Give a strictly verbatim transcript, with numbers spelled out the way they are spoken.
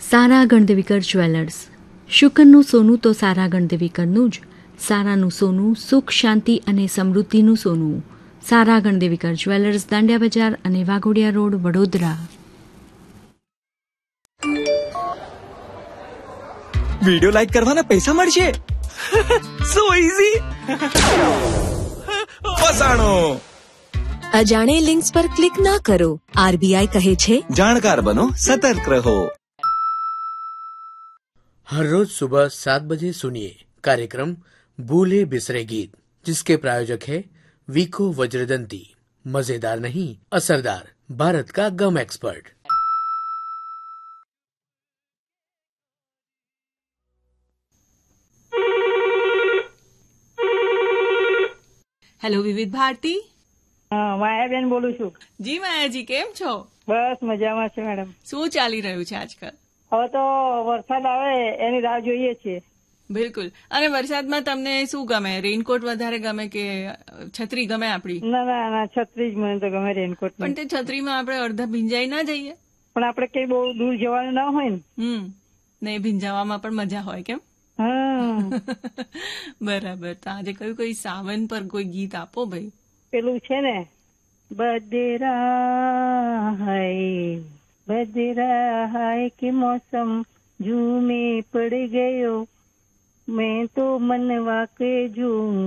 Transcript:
સારા ગણદેવીકર jewellers. શુકનનું સોનું તો સારા ગણદેવીકરનું જ. સારાનું સોનું સુખ, શાંતિ અને સમૃદ્ધિનું સોનું. સારા ગણદેવીકર જ્વેલર્સ, દાંડિયા બજાર અને Waghodia road, Vadodara. Video like કરવાના પૈસા મળશે. સો ઈઝી. ફસાણો. અજાણે લિંક્સ પર ક્લિક ના કરો. આરબીઆઈ કહે છે, જાણકાર બનો, સતર્ક રહો. हर रोज सुबह सात बजे सुनिए कार्यक्रम भूले बिसरे गीत, जिसके प्रायोजक है वीको वज्रदंती. मजेदार नहीं, असरदार, भारत का गम एक्सपर्ट. હેલો વિવિધ ભારતી. હા, માયાબેન બોલું છું. જી માયાજી, કેમ છો? બસ મજામાં છે મેડમ. શું ચાલી રહ્યું છે આજકાલ? હવે તો વરસાદ આવે એની રાહ જોઈએ છીએ. બિલકુલ. અને વરસાદમાં તમને શું ગમે? રેઇનકોટ વધારે ગમે કે છત્રી ગમે આપડી? ના ના ના, છત્રી જ મને તો ગમે, રેનકોટ. પણ તે છત્રીમાં આપણે અડધા ભીંજાઈ ના જઈએ? પણ આપણે કઈ બહુ દૂર જવાનું ના હોય ને. હમ ને ભીંજાવામાં પણ મજા હોય, કેમ? હા. બરાબર. તો આજે કયું કઈ સાવન પર કોઈ ગીત આપો ભાઈ. પેલું છે ને, બદરા હાય बदरा है कि मौसम झूमे पड़ गयो, मैं तो मनवा के झूम